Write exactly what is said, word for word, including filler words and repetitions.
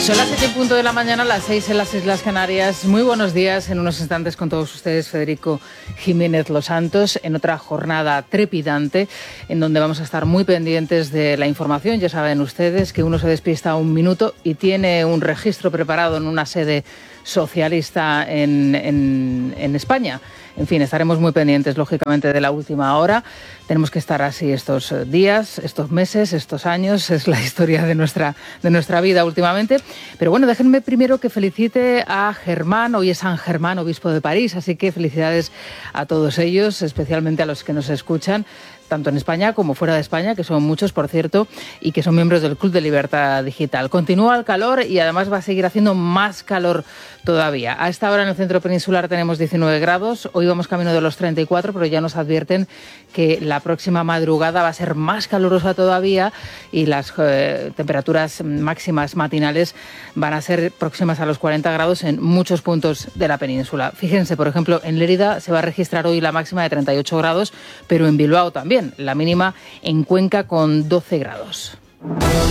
Son las siete en punto de la mañana, las seis en las Islas Canarias. Muy buenos días. En unos instantes con todos ustedes, Federico Jiménez Los Santos, en otra jornada trepidante, en donde vamos a estar muy pendientes de la información. Ya saben ustedes que uno se despista un minuto y tiene un registro preparado en una sede socialista en, en, en España. En fin, estaremos muy pendientes, lógicamente, de la última hora. Tenemos que estar así estos días, estos meses, estos años. Es la historia de nuestra, de nuestra vida últimamente. Pero bueno, déjenme primero que felicite a Germán. Hoy es San Germán, obispo de París, así que felicidades a todos ellos, especialmente a los que nos escuchan, tanto en España como fuera de España, que son muchos, por cierto, y que son miembros del Club de Libertad Digital. Continúa el calor y además va a seguir haciendo más calor todavía. A esta hora en el centro peninsular tenemos diecinueve grados, hoy vamos camino de los treinta y cuatro, pero ya nos advierten que la próxima madrugada va a ser más calurosa todavía y las eh, temperaturas máximas matinales van a ser próximas a los cuarenta grados en muchos puntos de la península. Fíjense, por ejemplo, en Lérida se va a registrar hoy la máxima de treinta y ocho grados, pero en Bilbao también, la mínima en Cuenca con doce grados.